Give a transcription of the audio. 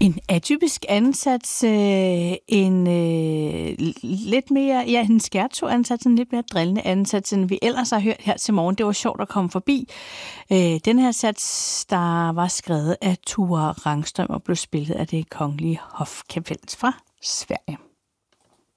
En atypisk ansats, en lidt mere, en scherzo-ansats, en lidt mere drillende ansats, end vi ellers har hørt her til morgen. Det var sjovt at komme forbi. Den her sats, der var skrevet af Ture Rangstrøm og blev spillet af Det Kongelige Hofkapel fra Sverige.